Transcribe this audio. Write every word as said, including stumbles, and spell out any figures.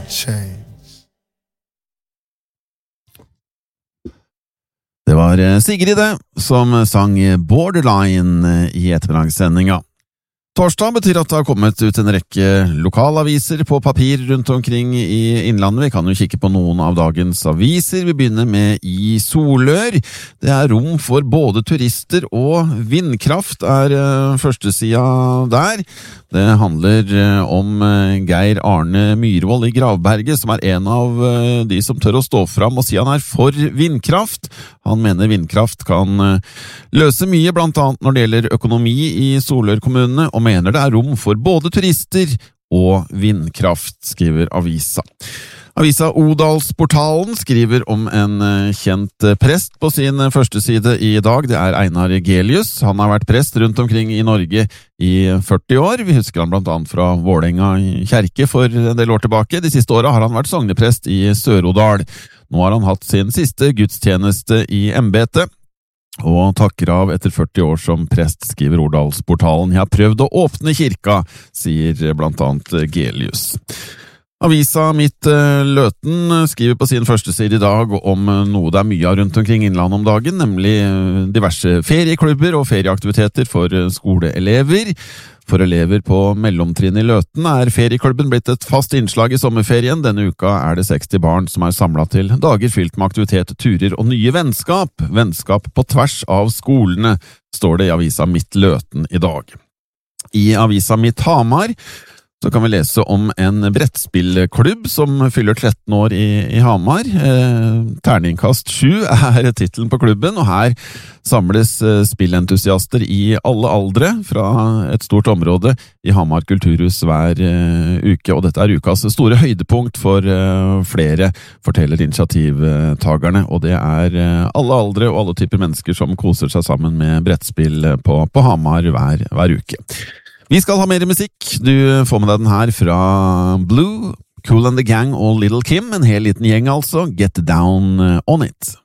change. Det var Sigrid det, som sang Borderline i ettermiddagssendinga. Torsdag betyr at det har kommet ut en rekke lokalaviser på papir rundt omkring i Innlandet. Vi kan jo kikke på noen av dagens aviser. Vi begynner med i Solør. Det er rom for både turister og vindkraft er førstesida der. Det handler om Geir Arne Myrvold i Gravberget, som er en av de som tør å stå fram og si han er for vindkraft. Han mener vindkraft kan løse mye, blant annet når det gjelder økonomi i Solør-kommunene, og mener det er rom for både turister og vindkraft, skriver avisa. Avisa Odalsportalen skriver om en kjent prest på sin første side i dag. Det er Einar Gelius. Han har vært prest rundt omkring i Norge i førti år. Vi husker han blant annet fra Vålerenga kjerke for en del år tilbake. De siste årene har han vært sogneprest i Sør-Odal. Nå har han hatt sin siste gudstjeneste i embetet, og takker av etter førti år som prest, skriver Odalsportalen. Jeg har prøvd å åpne kirka, sier blant annet Gelius. Avisa Mitt Løten skriver på sin første side i dag om noe det er mye av rundt omkring Innlandet om dagen, nemlig diverse ferieklubber og ferieaktiviteter for skoleelever. For elever på mellomtrinn i Løten er ferieklubben blitt et fast innslag i sommerferien. Denne uka er det seksti barn som er samlet til dager fylt med aktivitet, turer og nye vennskap. Vennskap på tvers av skolene, står det i avisa Mitt Løten i dag. I avisa Mitt Hamar så kan vi lese om en brettspillklubb som fyller tretten år i, i Hamar. Eh, Terningkast sju er titelen på klubben, og her samles eh, spillentusiaster i alle aldre fra et stort område i Hamar kulturhus hver eh, uke. Og dette er ukas store høydepunkt for eh, flere, forteller initiativtagerne. Og det er eh, alle aldre og alle typer mennesker som koser seg sammen med brettspill på, på Hamar hver, hver uke. Vi skal ha mer musikk. Du får med deg den her fra Blue, Kool and the Gang og Little Kim. En hel liten gjeng altså. Get Down On It.